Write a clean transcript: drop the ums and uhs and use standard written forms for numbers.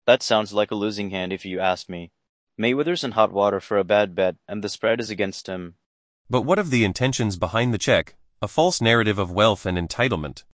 That sounds like a losing hand if you ask me. Mayweather's in hot water for a bad bet, and the spread is against him. But what of the intentions behind the check? A false narrative of wealth and entitlement.